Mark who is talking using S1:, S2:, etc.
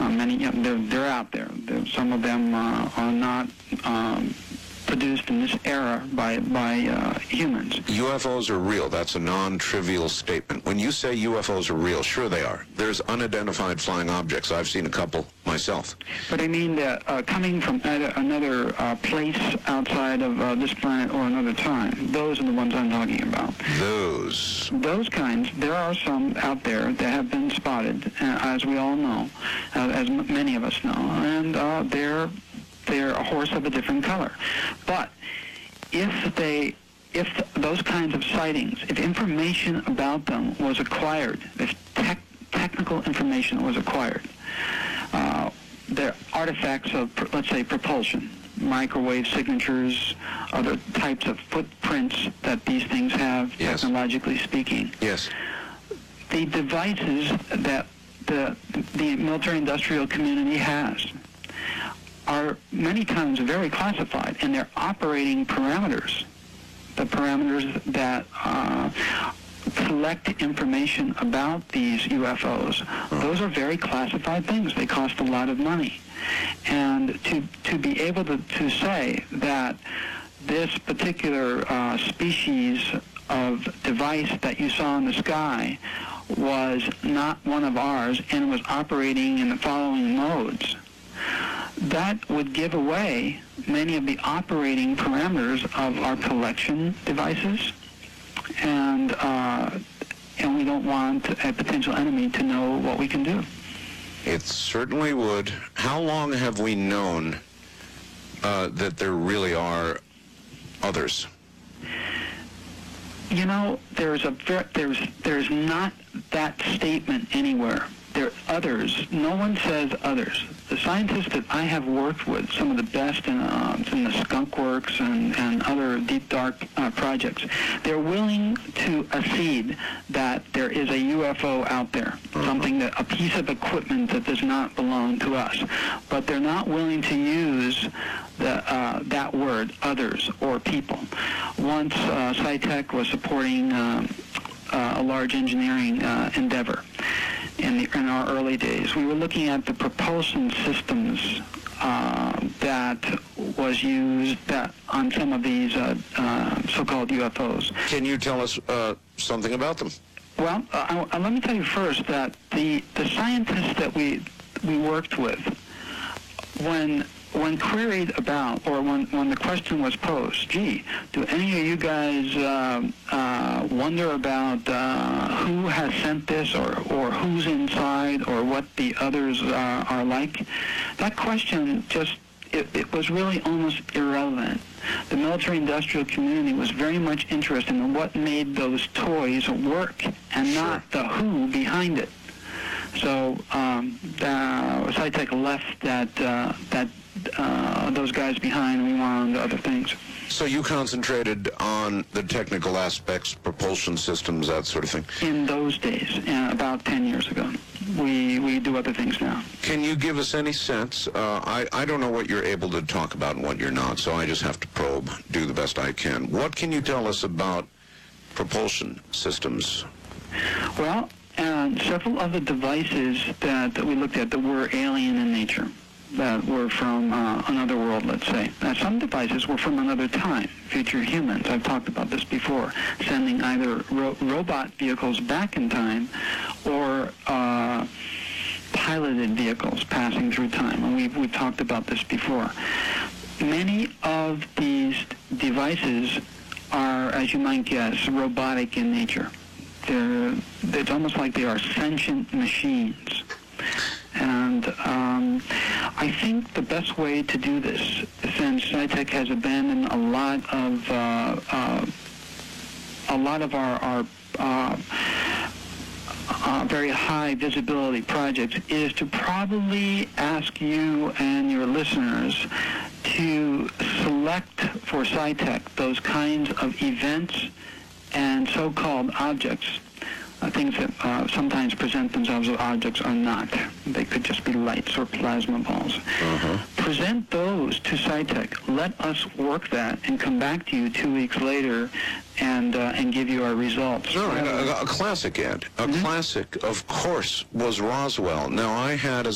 S1: They're out there. Some of them are not produced in this era by humans.
S2: UFOs are real. That's a non-trivial statement. When you say UFOs are real, sure they are. There's unidentified flying objects. I've seen a couple myself.
S1: But I mean that coming from another place outside of this planet or another time, those are the ones I'm talking about. Those kinds, there are some out there that have been spotted, as we all know, as many of us know, and they're a horse of a different color. But if those kinds of sightings, if information about them was acquired, if technical information was acquired, they're artifacts of, let's say, propulsion, microwave signatures, other types of footprints that these things have,
S2: yes,
S1: technologically speaking.
S2: Yes.
S1: The devices that the military-industrial community has are many times very classified, and their operating parameters, the parameters that collect information about these UFOs, those are very classified things. They cost a lot of money. And to be able to say that this particular species of device that you saw in the sky was not one of ours and was operating in the following modes, that would give away many of the operating parameters of our collection devices, and we don't want a potential enemy to know what we can do.
S2: It certainly would. How long have we known that there really are others?
S1: You know, there's not that statement anywhere. There are others. No one says others. The scientists that I have worked with, some of the best in the Skunk Works and other deep dark projects, they're willing to accede that there is a UFO out there, a piece of equipment that does not belong to us. But they're not willing to use that word, others or people. Once SciTech was supporting a large engineering endeavor. In our early days, we were looking at the propulsion systems that was used on some of these so-called UFOs.
S2: Can you tell us something about them?
S1: Well, let me tell you first that the scientists that we worked with, when queried about, or when the question was posed, gee, do any of you guys wonder about who has sent this, or who's inside, or what the others are like? That question it was really almost irrelevant. The military-industrial community was very much interested in what made those toys work, and not the who behind it. So SciTech left those guys behind, and we went on to other things.
S2: So you concentrated on the technical aspects, propulsion systems, that sort of thing?
S1: In those days, about 10 years ago. We do other things now.
S2: Can you give us any sense? I don't know what you're able to talk about and what you're not, so I just have to probe, do the best I can. What can you tell us about propulsion systems?
S1: Well, several of the devices that we looked at that were alien in nature, that were from another world, let's say. Some devices were from another time, future humans. I've talked about this before, sending either robot vehicles back in time or piloted vehicles passing through time, and we've talked about this before. Many of these devices are, as you might guess, robotic in nature. It's almost like they are sentient machines. And I think the best way to do this, since SciTech has abandoned a lot of our very high visibility projects, is to probably ask you and your listeners to select for SciTech those kinds of events and so-called objects. Things that sometimes present themselves as objects are not. They could just be lights or plasma balls. Present those to SciTech. Let us work that and come back to you 2 weeks later and give you our results.
S2: No, a classic, Ed. A classic, of course, was Roswell. Now, I had, as